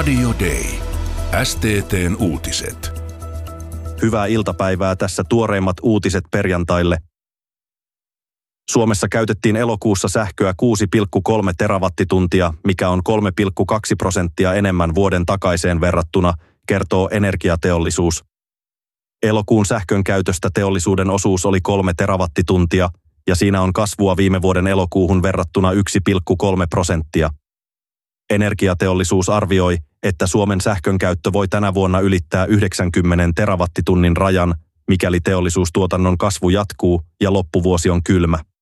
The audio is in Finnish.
Radio Day. STT:n uutiset. Hyvää iltapäivää, tässä tuoreimmat uutiset perjantaille. Suomessa käytettiin elokuussa sähköä 6,3 terawattituntia, mikä on 3,2% enemmän vuoden takaiseen verrattuna, kertoo energiateollisuus. Elokuun sähkön käytöstä teollisuuden osuus oli 3 terawattituntia, ja siinä on kasvua viime vuoden elokuuhun verrattuna 1,3%. Energiateollisuus arvioi, että Suomen sähkön käyttö voi tänä vuonna ylittää 90 terawattitunnin rajan, mikäli teollisuustuotannon kasvu jatkuu ja loppuvuosi on kylmä.